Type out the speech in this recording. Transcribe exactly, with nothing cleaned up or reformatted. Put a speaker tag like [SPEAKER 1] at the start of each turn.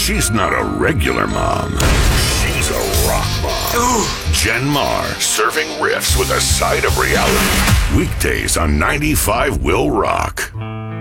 [SPEAKER 1] She's not a regular mom. She's a rock mom.
[SPEAKER 2] Ooh.
[SPEAKER 1] Jen Marr, serving riffs with a side of reality. Weekdays on ninety-five Will Rock.